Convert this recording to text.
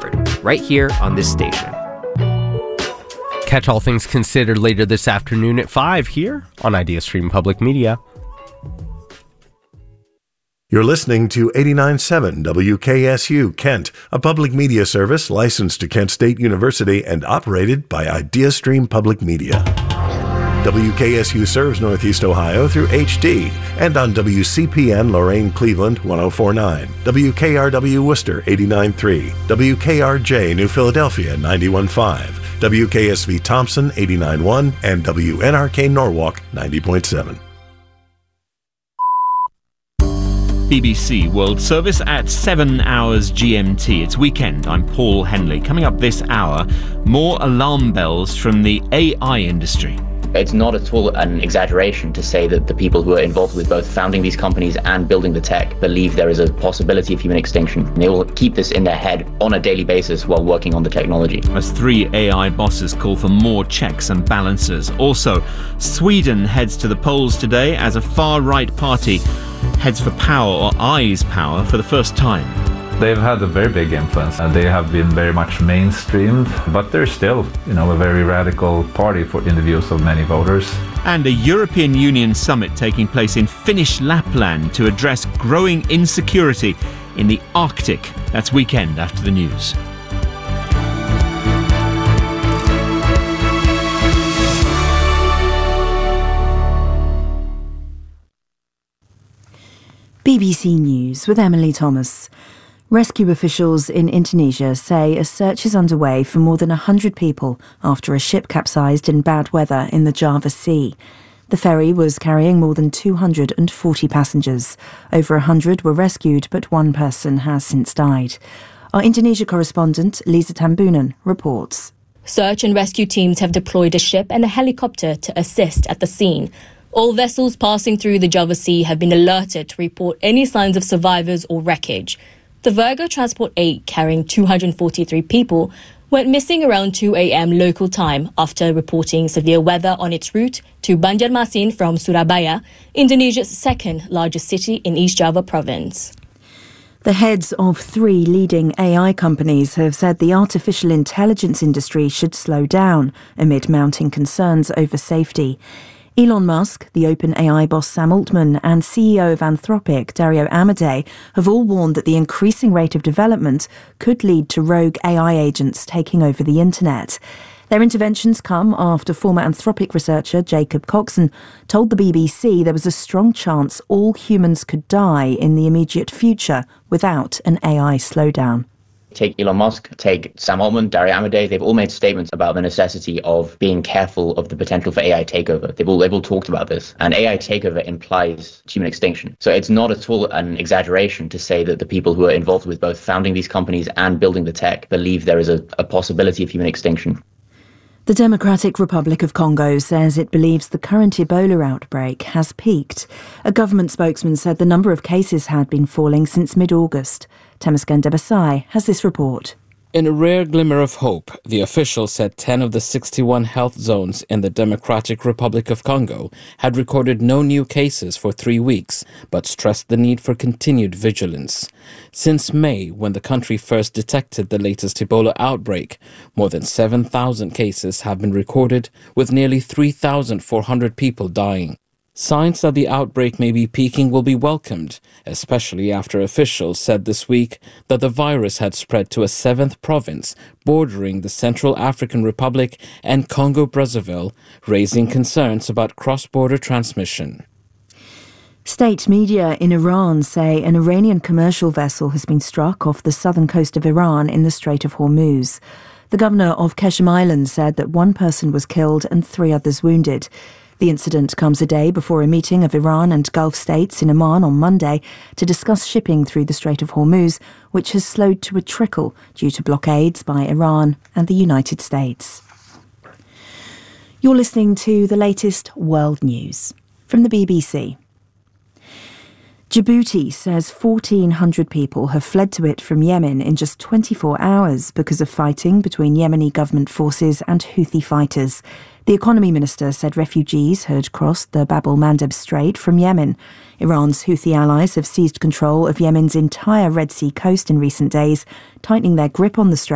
covered, right here on this station. Catch All Things Considered later this afternoon at 5 here on IdeaStream Public Media. You're listening to 89.7 WKSU Kent, a public media service licensed to Kent State University and operated by IdeaStream Public Media. WKSU serves Northeast Ohio through HD and on WCPN Lorain Cleveland 104.9, WKRW Worcester 89.3, WKRJ New Philadelphia 91.5, WKSV Thompson 89.1, and WNRK Norwalk 90.7. BBC World Service at 7 hours GMT. It's weekend. I'm Paul Henley. Coming up this hour, more alarm bells from the AI industry. It's not at all an exaggeration to say that the people who are involved with both founding these companies and building the tech believe there is a possibility of human extinction. And they will keep this in their head on a daily basis while working on the technology. As 3 AI bosses call for more checks and balances. Also, Sweden heads to the polls today as a far-right party heads for power, or eyes power, for the first time. They've had a very big influence and they have been very much mainstreamed, but they're still, a very radical party in the views of many voters. And a European Union summit taking place in Finnish Lapland to address growing insecurity in the Arctic. That's weekend after the news. BBC News with Emily Thomas. Rescue officials in Indonesia say a search is underway for more than 100 people after a ship capsized in bad weather in the Java Sea. The ferry was carrying more than 240 passengers. Over 100 were rescued, but one person has since died. Our Indonesia correspondent, Lisa Tambunan, reports. Search and rescue teams have deployed a ship and a helicopter to assist at the scene. All vessels passing through the Java Sea have been alerted to report any signs of survivors or wreckage. The Virgo Transport 8, carrying 243 people, went missing around 2 a.m. local time after reporting severe weather on its route to Banjarmasin from Surabaya, Indonesia's second largest city in East Java province. The heads of 3 leading AI companies have said the artificial intelligence industry should slow down amid mounting concerns over safety. Elon Musk, the OpenAI boss Sam Altman, and CEO of Anthropic, Dario Amodei, have all warned that the increasing rate of development could lead to rogue AI agents taking over the internet. Their interventions come after former Anthropic researcher Jacob Coxon told the BBC there was a strong chance all humans could die in the immediate future without an AI slowdown. Take Elon Musk, take Sam Altman, Dario Amodei, they've all made statements about the necessity of being careful of the potential for AI takeover. They've all talked about this. And AI takeover implies human extinction. So it's not at all an exaggeration to say that the people who are involved with both founding these companies and building the tech believe there is a possibility of human extinction. The Democratic Republic of Congo says it believes the current Ebola outbreak has peaked. A government spokesman said the number of cases had been falling since mid-August. Temesgen Debasai has this report. In a rare glimmer of hope, the official said 10 of the 61 health zones in the Democratic Republic of Congo had recorded no new cases for 3 weeks, but stressed the need for continued vigilance. Since May, when the country first detected the latest Ebola outbreak, more than 7,000 cases have been recorded, with nearly 3,400 people dying. Signs that the outbreak may be peaking will be welcomed, especially after officials said this week that the virus had spread to a 7th province bordering the Central African Republic and Congo-Brazzaville, raising concerns about cross-border transmission. State media in Iran say an Iranian commercial vessel has been struck off the southern coast of Iran in the Strait of Hormuz. The governor of Keshem Island said that 1 person was killed and 3 others wounded. The incident comes a day before a meeting of Iran and Gulf states in Oman on Monday to discuss shipping through the Strait of Hormuz, which has slowed to a trickle due to blockades by Iran and the United States. You're listening to the latest world news from the BBC. Djibouti says 1,400 people have fled to it from Yemen in just 24 hours because of fighting between Yemeni government forces and Houthi fighters. The economy minister said refugees had crossed the Bab el-Mandeb Strait from Yemen. Iran's Houthi allies have seized control of Yemen's entire Red Sea coast in recent days, tightening their grip on the strait